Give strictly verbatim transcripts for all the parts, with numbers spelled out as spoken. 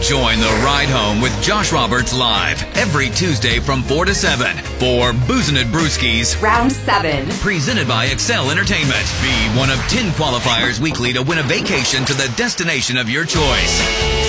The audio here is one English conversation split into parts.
Join the ride home with Josh Roberts live every Tuesday from four to seven for Boozin' at Brewski's Round seven. Presented by Excel Entertainment. Be one of ten qualifiers weekly to win a vacation to the destination of your choice.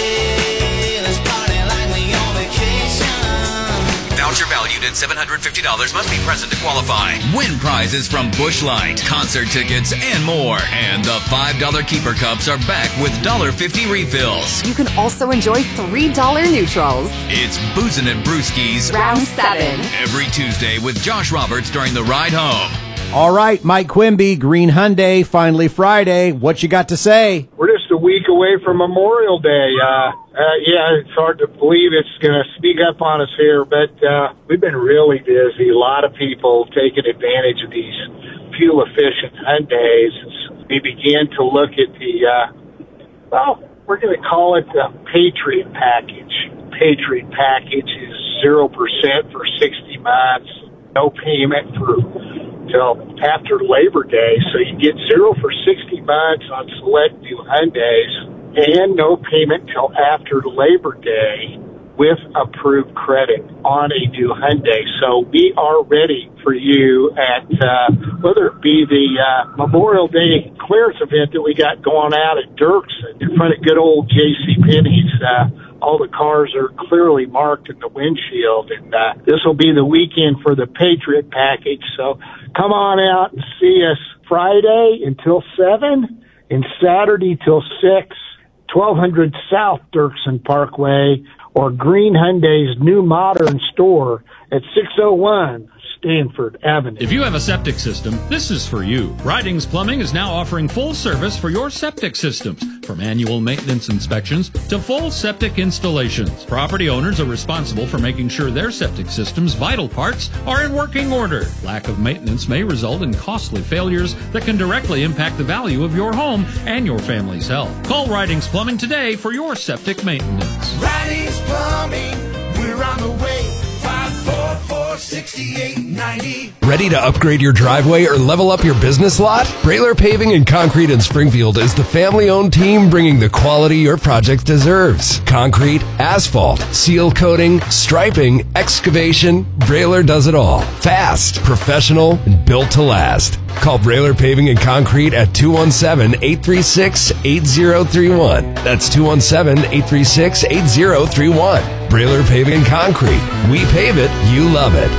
Voucher valued at seven hundred fifty dollars must be present to qualify. Win prizes from Busch Light, concert tickets, and more. And the five dollar Keeper Cups are back with one dollar fifty refills. You can also enjoy three dollar neutrals. It's Boozin' at Brewski's Round seven. Every Tuesday with Josh Roberts during the ride home. All right, Mike Quimby, Green Hyundai, finally Friday. What you got to say? We're just a week away from Memorial Day. Uh, uh, yeah, it's hard to believe it's going to sneak up on us here, but uh, we've been really busy. A lot of people taking advantage of these fuel-efficient Hyundais. We began to look at the, uh, well, we're going to call it the Patriot Package. Patriot Package is zero percent for sixty months, no payment for till after Labor Day, so you get zero for sixty months on select new Hyundais and no payment till after Labor Day with approved credit on a new Hyundai. So we are ready for you at uh, whether it be the uh, Memorial Day clearance event that we got going out at Dirk's in front of good old J C Penney's. Uh, all the cars are clearly marked in the windshield, and uh, this will be the weekend for the Patriot Package. So come on out and see us Friday until seven and Saturday till six, twelve hundred South Dirksen Parkway, or Green Hyundai's new modern store at six oh one Stanford Avenue. If you have a septic system, this is for you. Ridings Plumbing is now offering full service for your septic systems, from annual maintenance inspections to full septic installations. Property owners are responsible for making sure their septic system's vital parts are in working order. Lack of maintenance may result in costly failures that can directly impact the value of your home and your family's health. Call Ridings Plumbing today for your septic maintenance. Ridings Plumbing, we're on the way. five four four, six eight nine zero. Ready to upgrade your driveway or level up your business lot? Brailer Paving and Concrete in Springfield is the family-owned team bringing the quality your project deserves. Concrete, asphalt, seal coating, striping, excavation, Brailer does it all. Fast, professional, and built to last. Call Brailer Paving and Concrete at two one seven, eight three six, eight zero three one. That's two one seven, eight three six, eight zero three one. Brailer Paving and Concrete. We pave it, you love it.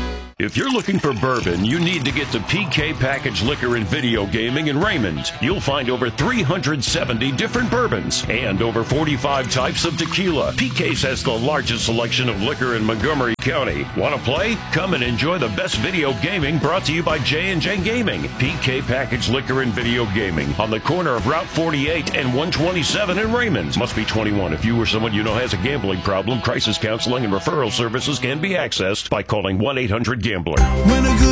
If you're looking for bourbon, you need to get to P K Package Liquor and Video Gaming in Raymond. You'll find over three hundred seventy different bourbons and over forty-five types of tequila. P K's has the largest selection of liquor in Montgomery County. Want to play? Come and enjoy the best video gaming brought to you by J and J Gaming. P K Package Liquor and Video Gaming on the corner of Route forty-eight and one twenty-seven in Raymond. Must be twenty-one. If you or someone you know has a gambling problem, crisis counseling and referral services can be accessed by calling one eight hundred gambler. When a good